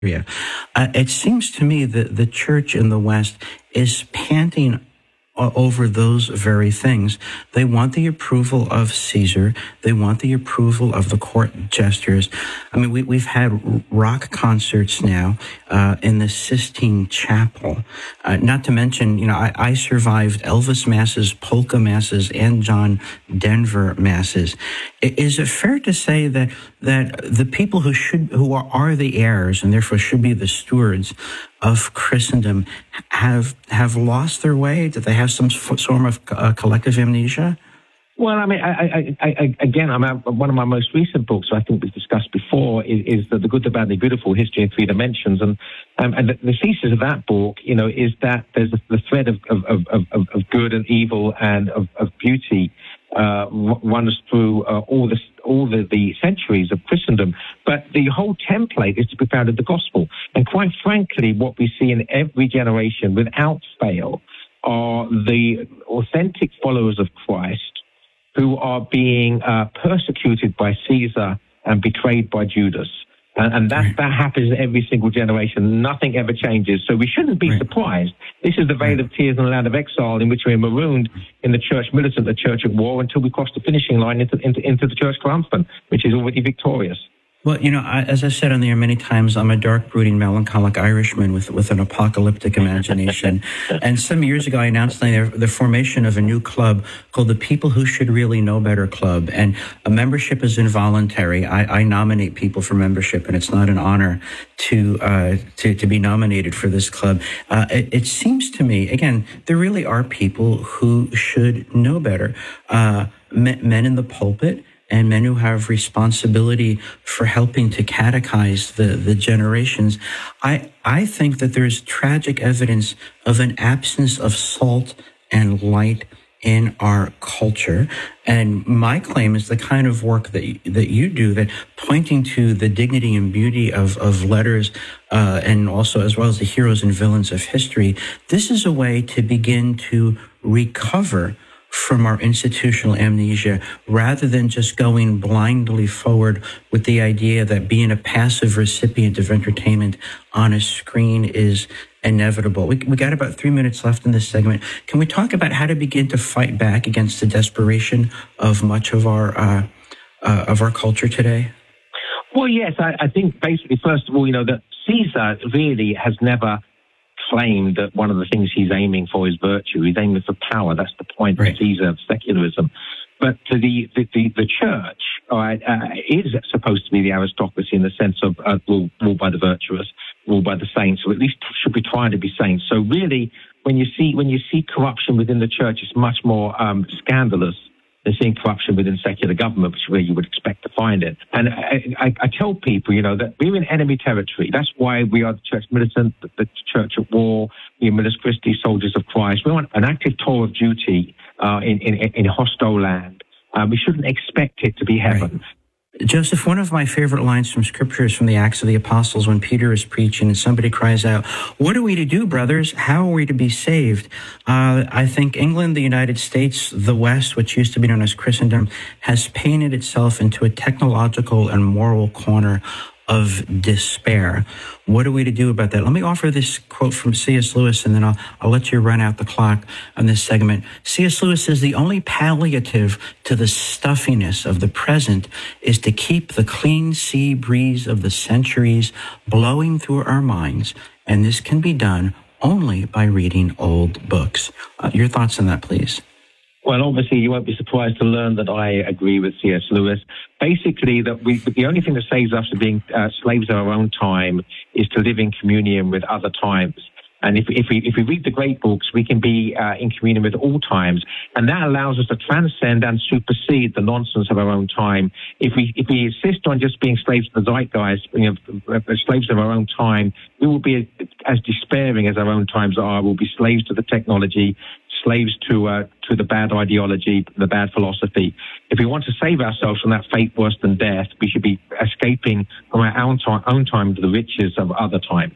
Yeah. It seems to me that the church in the West is panting over those very things. They want the approval of Caesar. They want the approval of the court jesters. I mean, we've had rock concerts now in the Sistine Chapel. Not to mention, I survived Elvis masses, polka masses, and John Denver masses. Is it fair to say that the people who are the heirs and therefore should be the stewards of Christendom have lost their way? Do they have some form of collective amnesia? Well, I mean, one of my most recent books, I think we've discussed before, is The Good, the Bad, and the Beautiful: History in Three Dimensions, and the thesis of that book, is that there's the thread of good and evil and of beauty runs through all the centuries of Christendom, but the whole template is to be found in the gospel. And quite frankly, what we see in every generation, without fail, are the authentic followers of Christ who are being persecuted by Caesar and betrayed by Judas. And that happens in every single generation. Nothing ever changes. So we shouldn't be surprised. This is the vale of tears and the land of exile in which we're marooned in the church militant, the church at war, until we cross the finishing line into the church triumphant, which is already victorious. Well, as I've said on the air many times, I'm a dark, brooding, melancholic Irishman with an apocalyptic imagination. And some years ago, I announced the formation of a new club called the People Who Should Really Know Better Club. And a membership is involuntary. I nominate people for membership, and it's not an honor to be nominated for this club. It seems to me, again, there really are people who should know better. Men in the pulpit, and men who have responsibility for helping to catechize the generations. I think that there's tragic evidence of an absence of salt and light in our culture. And my claim is the kind of work that you do, that pointing to the dignity and beauty of letters, and also as well as the heroes and villains of history, this is a way to begin to recover from our institutional amnesia, rather than just going blindly forward with the idea that being a passive recipient of entertainment on a screen is inevitable. We got about 3 minutes left in this segment. Can we talk about how to begin to fight back against the desperation of much of our culture today? Well, yes, I think basically, first of all, that Caesar really has never claimed that one of the things he's aiming for is virtue. He's aiming for power. That's the point of Caesar, of secularism. But the church is supposed to be the aristocracy in the sense of ruled by the virtuous, ruled by the saints, or at least should be trying to be saints. So really, when you see corruption within the church, it's much more scandalous than seeing corruption within secular government, which is where you would expect to find it. And I tell people, that we're in enemy territory. That's why we are the church militant, the church at war, the Millis Christi, soldiers of Christ. We want an active tour of duty in hostile land. We shouldn't expect it to be heaven. Right. Joseph, one of my favorite lines from Scripture is from the Acts of the Apostles when Peter is preaching and somebody cries out, "What are we to do, brothers? How are we to be saved?" I think England, the United States, the West, which used to be known as Christendom, has painted itself into a technological and moral corner of despair. What are we to do about that? Let me offer this quote from C.S. Lewis, and then I'll let you run out the clock on this segment. C.S. Lewis says, "The only palliative to the stuffiness of the present is to keep the clean sea breeze of the centuries blowing through our minds, and this can be done only by reading old books." Your thoughts on that, please. Well, obviously, you won't be surprised to learn that I agree with C.S. Lewis. Basically, that the only thing that saves us from being slaves of our own time is to live in communion with other times. And if we read the great books, we can be in communion with all times, and that allows us to transcend and supersede the nonsense of our own time. If we insist on just being slaves to the zeitgeist, slaves of our own time, we will be as despairing as our own times are. We'll be slaves to the technology, slaves to the bad ideology, the bad philosophy. If we want to save ourselves from that fate worse than death, we should be escaping from our own time to the riches of other time.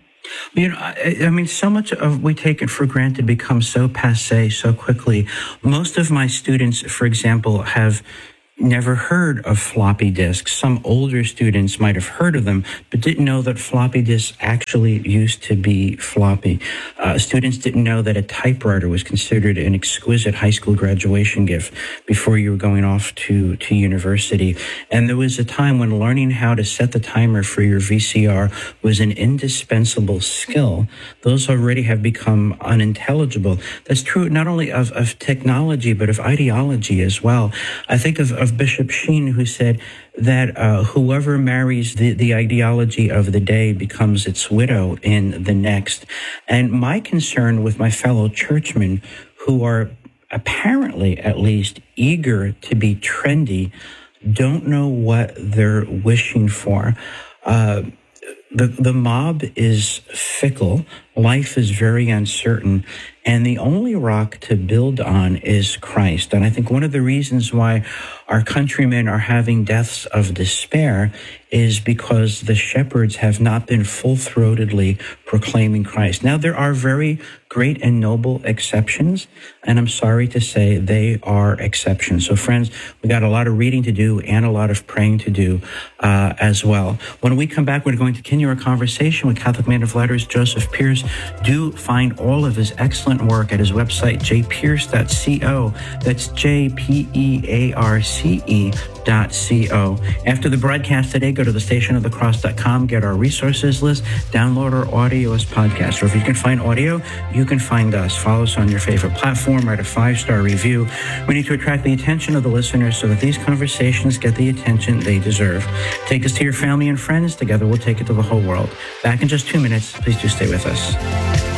I mean, so much of we take it for granted becomes so passé so quickly. Most of my students, for example, have never heard of floppy disks. Some older students might have heard of them, but didn't know that floppy disks actually used to be floppy. Students didn't know that a typewriter was considered an exquisite high school graduation gift before you were going off to university. And there was a time when learning how to set the timer for your VCR was an indispensable skill. Those already have become unintelligible. That's true not only of technology, but of ideology as well. I think of Bishop Sheen, who said that whoever marries the ideology of the day becomes its widow in the next. And my concern with my fellow churchmen who are apparently at least eager to be trendy don't know what they're wishing for. The mob is fickle. Life is very uncertain. And the only rock to build on is Christ. And I think one of the reasons why our countrymen are having deaths of despair is because the shepherds have not been full-throatedly proclaiming Christ. Now, there are very great and noble exceptions, and I'm sorry to say they are exceptions. So, friends, we got a lot of reading to do and a lot of praying to do as well. When we come back, we're going to continue our conversation with Catholic man of letters Joseph Pearce. Do find all of his excellent work at his website, jpearce.co. That's JPEARCE.co. After the broadcast today, go to thestationofthecross.com, get our resources list, download our audio as podcast. Or if you can find audio, you can find us. Follow us on your favorite platform, write a 5-star review. We need to attract the attention of the listeners so that these conversations get the attention they deserve. Take this to your family and friends. Together we'll take it to the whole world. Back in just 2 minutes. Please do stay with us.